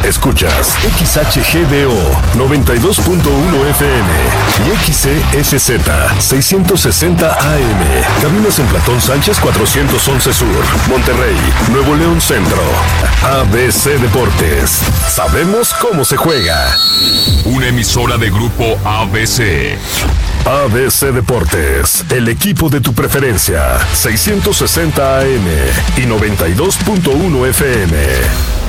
Escuchas XHGDO 92.1 FM y XESZ 660 AM. Cabinas en Platón Sánchez 411 Sur, Monterrey, Nuevo León Centro. ABC Deportes. Sabemos cómo se juega. Una emisora de Grupo ABC. ABC Deportes, el equipo de tu preferencia. 660 AM y 92.1 FM.